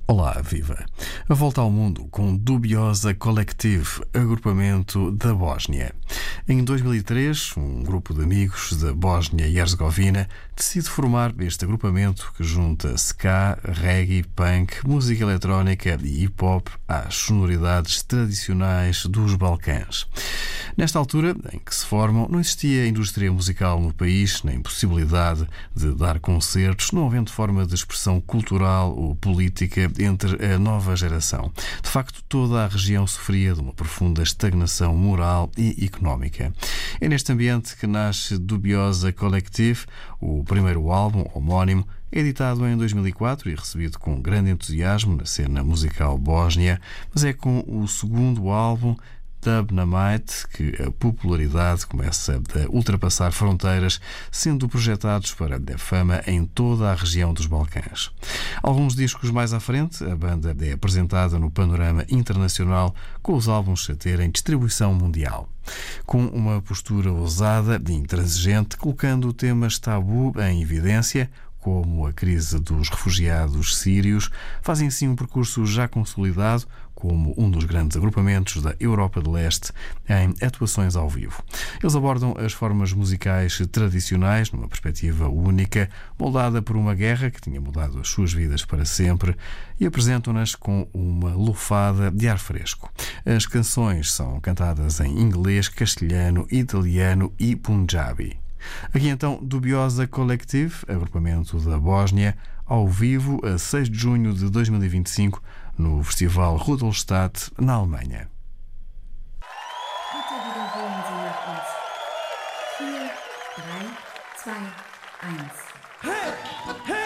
Olá, viva! A volta ao mundo com Dubiosa Collective, agrupamento da Bósnia. Em 2003, um grupo de amigos da Bósnia e Herzegovina decide formar este agrupamento que junta ska, reggae, punk, música eletrónica e hip-hop às sonoridades tradicionais dos Balcãs. Nesta altura em que se formam, não existia indústria musical no país, nem possibilidade de dar concertos, não havendo forma de expressão cultural ou política entre a nova geração. De facto, toda a região sofria de uma profunda estagnação moral e económica. É neste ambiente que nasce Dubiosa Collective, o primeiro álbum homónimo, editado em 2004 e recebido com grande entusiasmo na cena musical bósnia, mas é com o segundo álbum, Dubnamite, que a popularidade começa a ultrapassar fronteiras, sendo projetados para a fama em toda a região dos Balcãs. Alguns discos mais à frente, a banda é apresentada no panorama internacional, com os álbuns a terem distribuição mundial. Com uma postura ousada e intransigente, colocando temas tabu em evidência, como a crise dos refugiados sírios, fazem assim um percurso já consolidado como um dos grandes agrupamentos da Europa de Leste em atuações ao vivo. Eles abordam as formas musicais tradicionais numa perspectiva única, moldada por uma guerra que tinha mudado as suas vidas para sempre, e apresentam-nas com uma lufada de ar fresco. As canções são cantadas em inglês, castelhano, italiano e punjabi. Aqui então, Dubiosa Collective, agrupamento da Bósnia, ao vivo a 6 de junho de 2025 no Festival Rudolstadt, na Alemanha. Bitte wiederholen Sie nach uns. 4, 3, 2, 1. Hey! Hey!